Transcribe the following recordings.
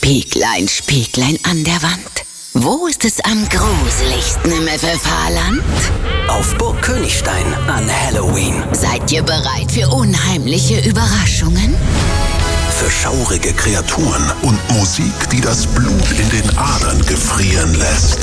Spieglein, Spieglein an der Wand. Wo ist es am gruseligsten im FFH-Land? Auf Burg Königstein an Halloween. Seid ihr bereit für unheimliche Überraschungen? Für schaurige Kreaturen und Musik, die das Blut in den Adern gefrieren lässt.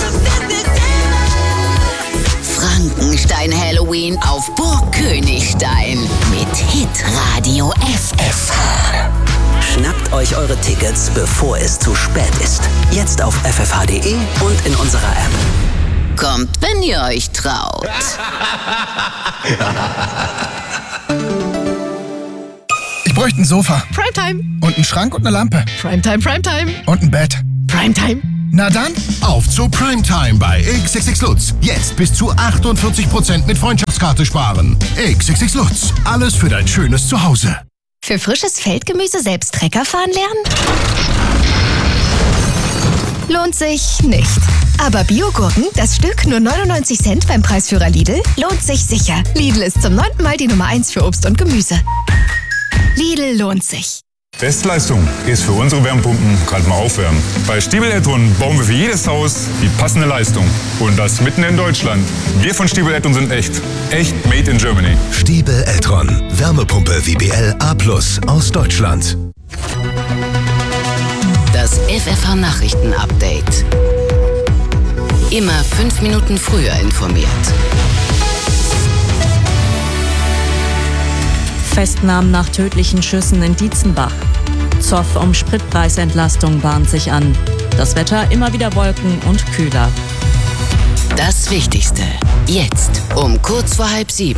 Frankenstein Halloween auf Burg Königstein mit Hitradio FFH. Schnappt euch eure Tickets, bevor es zu spät ist. Jetzt auf ffh.de und in unserer App. Kommt, wenn ihr euch traut. Ich bräuchte ein Sofa. Primetime. Und einen Schrank und eine Lampe. Primetime, Primetime. Und ein Bett. Primetime. Na dann, Auf zu Primetime bei XXX Lutz. Jetzt bis zu 48% mit Freundschaftskarte sparen. XXX Lutz. Alles für dein schönes Zuhause. Für frisches Feldgemüse selbst Trecker fahren lernen? Lohnt sich nicht. Aber Biogurken, das Stück nur 99 Cent beim Preisführer Lidl, lohnt sich sicher. Lidl ist zum 9. Mal die Nummer 1 für Obst und Gemüse. Lidl lohnt sich. Bestleistung ist für unsere Wärmepumpen kalt mal aufwärmen. Bei Stiebel Eltron bauen wir für jedes Haus die passende Leistung. Und das mitten in Deutschland. Wir von Stiebel Eltron sind echt. Echt made in Germany. Stiebel Eltron. Wärmepumpe WBL A+ aus Deutschland. Das FFH-Nachrichten-Update. Immer 5 Minuten früher informiert. Festnahmen nach tödlichen Schüssen in Dietzenbach. Zoff um Spritpreisentlastung bahnt sich an. Das Wetter immer wieder Wolken und kühler. Das Wichtigste. Jetzt um kurz vor 6:30.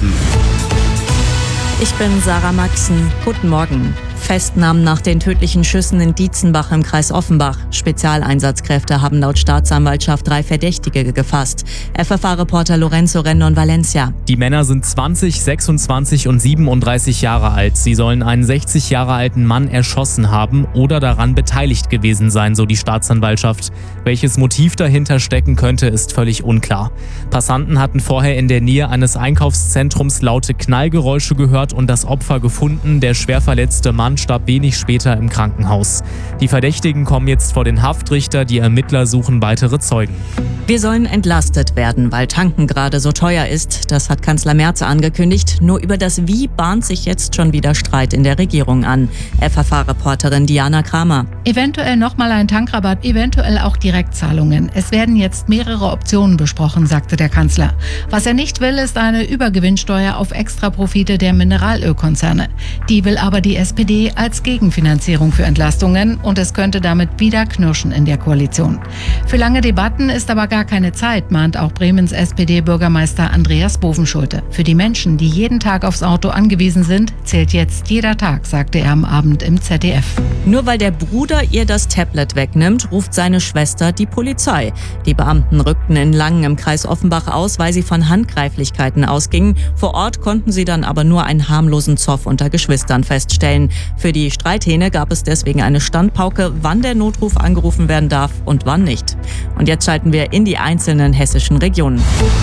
Ich bin Sarah Maxen. Guten Morgen. Festnahmen nach den tödlichen Schüssen in Dietzenbach im Kreis Offenbach. Spezialeinsatzkräfte haben laut Staatsanwaltschaft 3 Verdächtige gefasst. FFH-Reporter Lorenzo Rendon Valencia. Die Männer sind 20, 26 und 37 Jahre alt. Sie sollen einen 60 Jahre alten Mann erschossen haben oder daran beteiligt gewesen sein, so die Staatsanwaltschaft. Welches Motiv dahinter stecken könnte, ist völlig unklar. Passanten hatten vorher in der Nähe eines Einkaufszentrums laute Knallgeräusche gehört und das Opfer gefunden. Der schwer verletzte Mann starb wenig später im Krankenhaus. Die Verdächtigen kommen jetzt vor den Haftrichter, die Ermittler suchen weitere Zeugen. Wir sollen entlastet werden, weil Tanken gerade so teuer ist. Das hat Kanzler Merz angekündigt. Nur über das Wie bahnt sich jetzt schon wieder Streit in der Regierung an. FFH-Reporterin Diana Kramer. Eventuell nochmal ein Tankrabatt, eventuell auch Direktzahlungen. Es werden jetzt mehrere Optionen besprochen, sagte der Kanzler. Was er nicht will, ist eine Übergewinnsteuer auf Extraprofite der Mineralölkonzerne. Die will aber die SPD als Gegenfinanzierung für Entlastungen und es könnte damit wieder knirschen in der Koalition. Für lange Debatten ist aber gar keine Zeit, mahnt auch Bremens SPD-Bürgermeister Andreas Bovenschulte. Für die Menschen, die jeden Tag aufs Auto angewiesen sind, zählt jetzt jeder Tag, sagte er am Abend im ZDF. Nur weil der Bruder ihr das Tablet wegnimmt, ruft seine Schwester die Polizei. Die Beamten rückten in Langen im Kreis Offenbach aus, weil sie von Handgreiflichkeiten ausgingen. Vor Ort konnten sie dann aber nur einen harmlosen Zoff unter Geschwistern feststellen. Für die Streithähne gab es deswegen eine Standpauke, wann der Notruf angerufen werden darf und wann nicht. Und jetzt schalten wir in die einzelnen hessischen Regionen.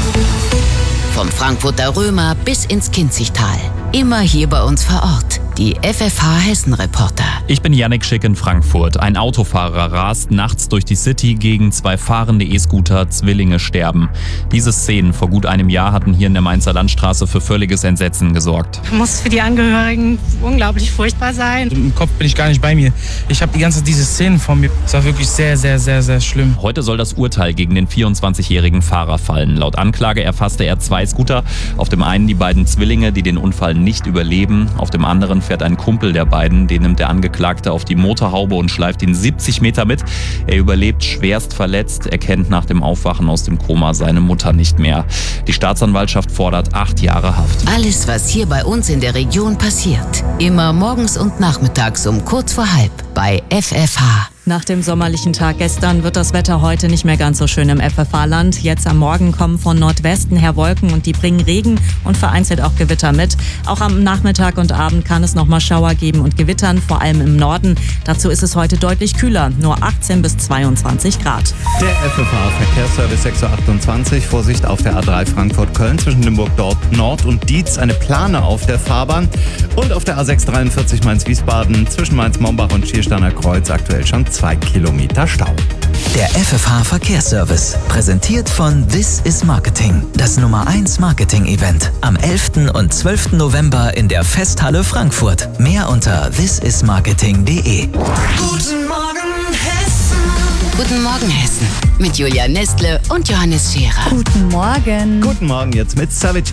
Vom Frankfurter Römer bis ins Kinzigtal. Immer hier bei uns vor Ort. Die FFH-Hessen-Reporter. Ich bin Yannick Schick in Frankfurt. Ein Autofahrer rast nachts durch die City gegen 2 fahrende E-Scooter. Zwillinge sterben. Diese Szenen vor gut einem Jahr hatten hier in der Mainzer Landstraße für völliges Entsetzen gesorgt. Muss für die Angehörigen unglaublich furchtbar sein. Im Kopf bin ich gar nicht bei mir. Ich habe diese Szenen vor mir. Es war wirklich sehr, sehr, sehr, sehr schlimm. Heute soll das Urteil gegen den 24-jährigen Fahrer fallen. Laut Anklage erfasste er 2 Scooter. Auf dem einen die beiden Zwillinge, die den Unfall nicht überleben. Auf dem anderen fährt ein Kumpel der beiden. Den nimmt der Angeklagte auf die Motorhaube und schleift ihn 70 Meter mit. Er überlebt schwerst verletzt. Er kennt nach dem Aufwachen aus dem Koma seine Mutter nicht mehr. Die Staatsanwaltschaft fordert 8 Jahre Haft. Alles, was hier bei uns in der Region passiert. Immer morgens und nachmittags um kurz vor 6:30 bei FFH. Nach dem sommerlichen Tag gestern wird das Wetter heute nicht mehr ganz so schön im FFH-Land. Jetzt am Morgen kommen von Nordwesten her Wolken und die bringen Regen und vereinzelt auch Gewitter mit. Auch am Nachmittag und Abend kann es nochmal Schauer geben und Gewittern, vor allem im Norden. Dazu ist es heute deutlich kühler, nur 18 bis 22 Grad. Der FFH-Verkehrsservice 6.28 Uhr. Vorsicht auf der A3 Frankfurt-Köln zwischen Limburg-Nord und Dietz. Eine Plane auf der Fahrbahn. Und auf der A6 43 Mainz-Wiesbaden zwischen Mainz-Mombach und Schiersteiner Kreuz aktuell schon 2 Kilometer Stau. Der FFH Verkehrsservice, präsentiert von This is Marketing, das Nummer 1 Marketing-Event. Am 11. und 12. November in der Festhalle Frankfurt. Mehr unter thisismarketing.de. Guten Morgen, Hessen. Guten Morgen, Hessen. Mit Julia Nestle und Johannes Scherer. Guten Morgen. Guten Morgen jetzt mit Savage